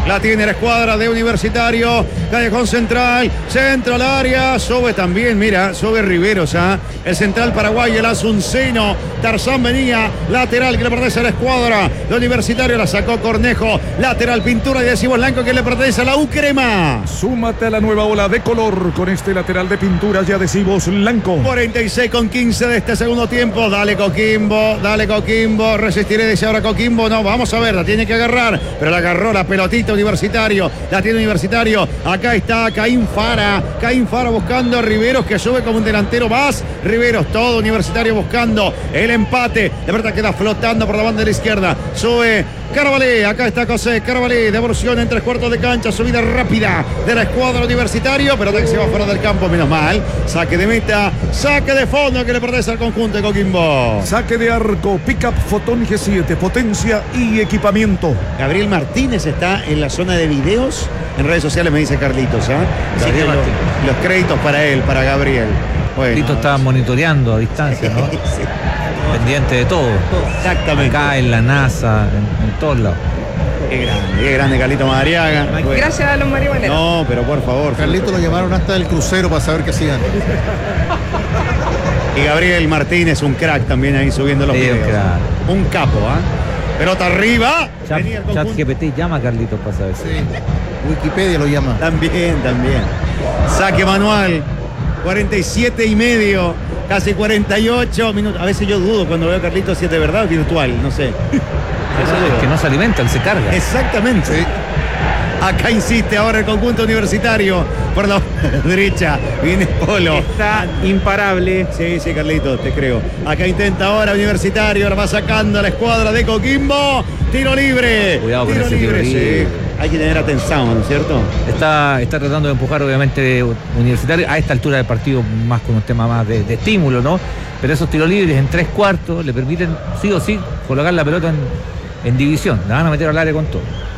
La tiene la escuadra de Universitario. Callejón central. Centro al área. Sube también, mira, sube Riveros, ¿ah? El central paraguayo, el Asunceno. Tarzán venía. Lateral que le pertenece a la escuadra de Universitario. La sacó Cornejo. Lateral Pintura y decimos blanco que le pertenece a la U Crema. Súmate a la nueva ola de color con este lateral de Pinturas y adhesivos blanco. 46,15 de este segundo tiempo. Dale Coquimbo. Dale Coquimbo. Resistiré, dice ahora Coquimbo. No, vamos a ver, la tiene que agarrar. Pero la agarró la pelotita Universitario. La tiene Universitario. Acá está Caín Fara. Caín Fara buscando a Riveros que sube como un delantero más. Riveros, todo Universitario buscando el empate. De verdad queda flotando por la banda de la izquierda. Sube Carabalí. Acá está José Carabalí. Devolución en 3/4 de cancha. Subida rápida de la escuadra Universitario. Pero que se va fuera del campo, menos mal. Saque de meta. Saque de fondo que le pertenece al conjunto de Coquimbo. Saque de arco. Pickup Fotón G7. Potencia y equipamiento. Gabriel Martínez está en la zona de videos. En redes sociales me dice Carlitos, ¿eh? Así que los créditos para él, para Gabriel. Bueno, Carlitos está monitoreando a distancia, ¿no? Sí. Pendiente de todo. Exactamente. Acá en la NASA, en todos lados. Qué grande Carlito Madariaga. Gracias a los marihuaneros. No, pero por favor. Carlito lo llamaron hasta el crucero para saber qué hacían. Y Gabriel Martínez, un crack también ahí subiendo los videos. Un capo, ¿ah? Pelota arriba. ChatGPT llama a Carlitos para saber. Sí. Wikipedia lo llama. También. Saque manual. 47,5. Casi 48 minutos. A veces yo dudo cuando veo a Carlitos si es de verdad o virtual. No sé. Es que no se alimentan, se carga. Exactamente. Sí. Acá insiste ahora el conjunto Universitario. Por la derecha viene Polo. Está imparable. Sí, Carlitos, te creo. Acá intenta ahora Universitario. Ahora va sacando a la escuadra de Coquimbo. Tiro libre. Cuidado con ese tiro libre. Sí. Hay que tener atención, ¿no es cierto? Está tratando de empujar, obviamente, Universitario a esta altura del partido, más con un tema más de estímulo, ¿no? Pero esos tiros libres en 3/4 le permiten, sí o sí, colocar la pelota en división. La van a meter al área con todo.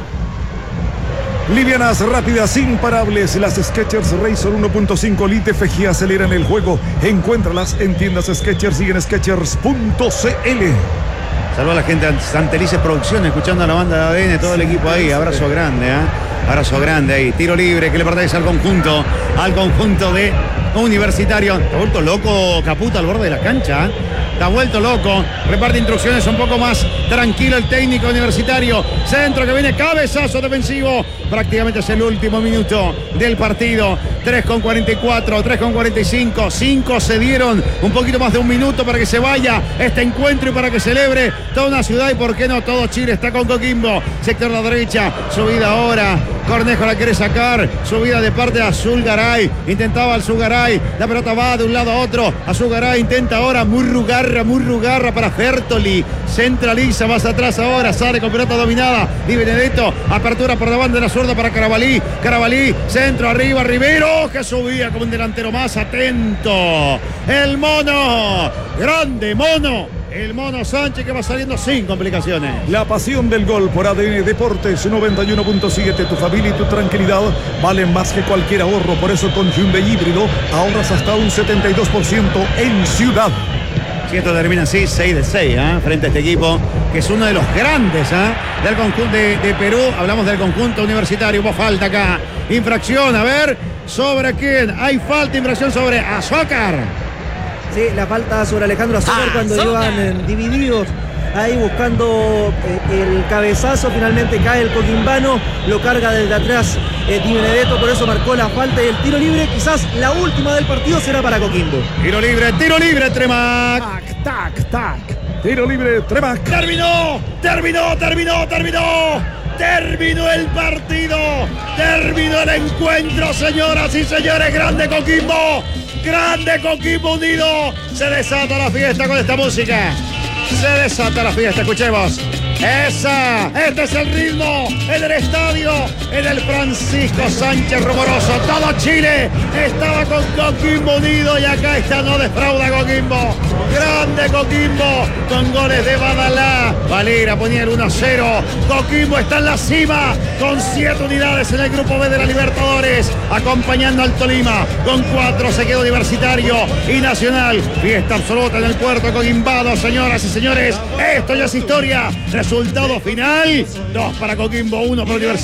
Livianas, rápidas, imparables. Las Skechers Razor 1.5 Lite FG aceleran el juego. Encuéntralas en tiendas Skechers y en skechers.cl. Saludos a la gente de Santelices Producciones, escuchando a la banda de ADN, todo el equipo ahí. Abrazo grande, ¿eh? Abrazo grande ahí. Tiro libre que le pertenece al conjunto de Universitario. Está vuelto loco Caputo al borde de la cancha. Está vuelto loco. Reparte instrucciones un poco más tranquilo el técnico Universitario. Centro que viene, cabezazo defensivo. Prácticamente es el último minuto del partido. 3:44, 3:45. 5 se dieron. Un poquito más de un minuto para que se vaya este encuentro y para que celebre toda una ciudad. Y por qué no, todo Chile está con Coquimbo. Sector a la derecha. Subida ahora. Cornejo la quiere sacar. Subida de parte de Azulgaray. Intentaba Azulgaray. La pelota va de un lado a otro. Azulgaray intenta ahora. Murrugarra para Fertoli. Centraliza más atrás ahora. Sale con pelota dominada. Di Benedetto. Apertura por la banda de la zurda para Carabalí. Carabalí. Centro arriba. Rivero. Que subía como un delantero más atento. El mono. Grande mono. El Mono Sánchez que va saliendo sin complicaciones. La pasión del gol por ADN Deportes 91.7. Tu familia y tu tranquilidad valen más que cualquier ahorro. Por eso con Hyundai Híbrido ahorras hasta un 72% en ciudad. Si esto termina así, 6 de 6, frente a este equipo, que es uno de los grandes del conjunto de Perú. Hablamos del conjunto Universitario. Hubo falta acá. Infracción, a ver, ¿sobre quién? Hay falta, infracción sobre Azócar. Sí, la falta sobre Alejandro Azócar cuando iban divididos ahí buscando el cabezazo. Finalmente cae el coquimbano, lo carga desde atrás Di Benedetto, por eso marcó la falta y el tiro libre, quizás la última del partido, será para Coquimbo. Tiro libre, Tremac. Tac. Tiro libre, Tremac. Terminó el partido, terminó el encuentro, señoras y señores. Grande Coquimbo unido. Se desata la fiesta con esta música. Escuchemos. Este es el ritmo en el estadio, en el Francisco Sánchez Rumoroso. Todo Chile estaba con Coquimbo unido y acá está, no defrauda Coquimbo. Grande Coquimbo con goles de Badalá. Valera ponía el 1-0. Coquimbo está en la cima con 7 unidades en el grupo B de la Libertadores, acompañando al Tolima. Con 4 se quedó Universitario y Nacional. Fiesta absoluta en el puerto coquimbano, señoras y señores. Esto ya es historia. Resultado final: 2 para Coquimbo, 1 para Universitario.